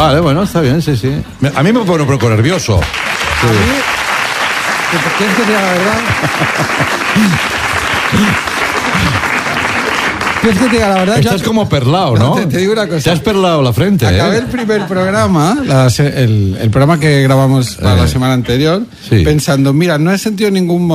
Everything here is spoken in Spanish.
Vale, bueno, está bien, sí. A mí me pone un poco nervioso. Sí. A mí, ¿quieres que te diga la verdad? ¿Quieres que te diga la verdad? Estás como perlao, ¿no? Te digo una cosa. Te has perlado la frente, Acabé el primer programa, el programa que grabamos para la semana anterior, pensando, mira, no he sentido ningún